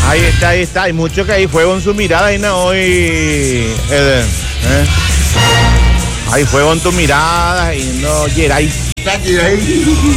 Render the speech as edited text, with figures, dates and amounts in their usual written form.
Ahí está. Hay mucho que hay fuego en su mirada, y no hoy. Hay fuego en tu mirada y no queráis.